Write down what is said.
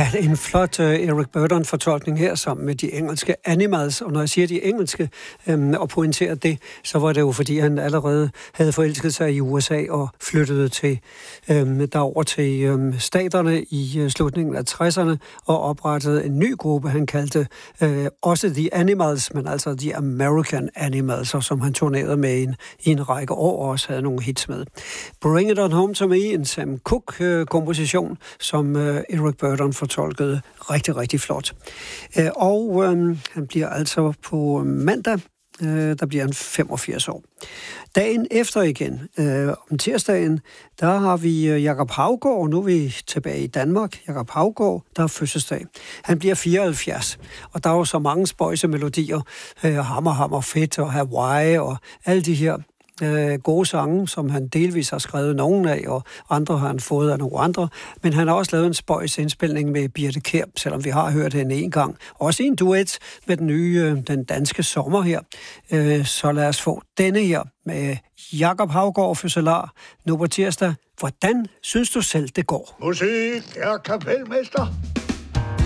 Ja, en flot Eric Burdon-fortolkning her sammen med de engelske Animals. Og når jeg siger de engelske og pointerer det, så var det jo fordi, han allerede havde forelsket sig i USA og flyttede til derover til staterne i slutningen af 60'erne og oprettede en ny gruppe, han kaldte også The Animals, men altså The American Animals, og som han turnerede med i en række år og også havde nogle hits med. Bring It On Home To Me, en Sam Cooke-komposition, som Eric Burdon fortolkede rigtig, rigtig flot. Og han bliver altså på mandag, der bliver han 85 år. Dagen efter igen, om tirsdagen, der har vi Jakob Haugaard, nu er vi tilbage i Danmark. Jakob Haugaard, der har fødselsdag. Han bliver 74, og der er jo så mange spøjse melodier, Hammer, Hammer, Fedt og Hawaii og alle de her gode sange, som han delvis har skrevet nogen af, og andre har han fået af nogle andre. Men han har også lavet en spøjs indspilning med Birthe Kjær, selvom vi har hørt hende en gang. Også en duet med den nye, den danske sommer her. Så lad os få denne her med Jakob Haugaard, fødselar, nu på tirsdag. Hvordan synes du selv, det går? Musik er kapelmester.